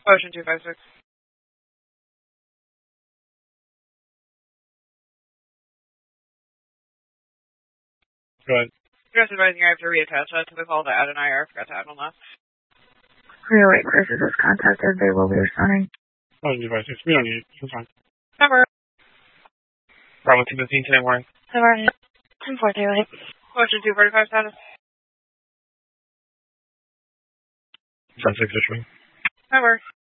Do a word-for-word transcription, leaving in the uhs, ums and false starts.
Ocean two five six. Go ahead. Just advising I have to reattach that to the call to add an I R. I forgot to add on that. three oh eight crisis was contacted. They will be responding. Ocean two five six. We don't need it. It's fine. Number. Bravo two fifteen today morning. Good morning. ten four three eight. Ocean two forty-five status. ten six issuing. Number.